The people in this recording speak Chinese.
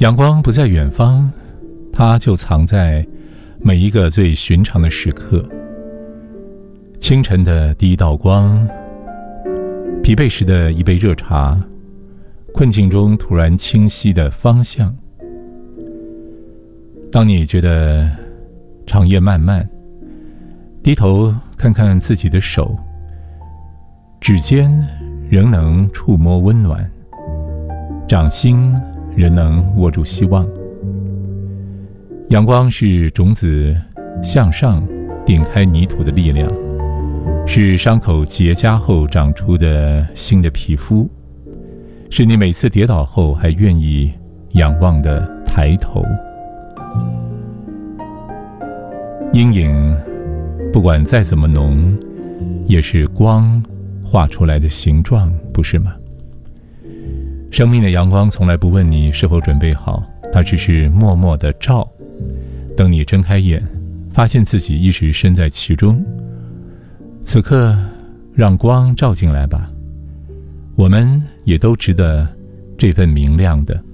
阳光不在远方，它就藏在每一个最寻常的时刻。清晨的第一道光，疲惫时的一杯热茶，困境中突然清晰的方向。当你觉得长夜漫漫，低头看看自己的手，指尖仍能触摸温暖，掌心仍能握住希望。阳光是种子向上顶开泥土的力量，是伤口结痂后长出的新的皮肤，是你每次跌倒后还愿意仰望的抬头。阴影不管再怎么浓，也是光画出来的形状，不是吗？生命的阳光从来不问你是否准备好，它只是默默地照，等你睁开眼，发现自己一直身在其中。此刻让光照进来吧，我们也都值得这份明亮的。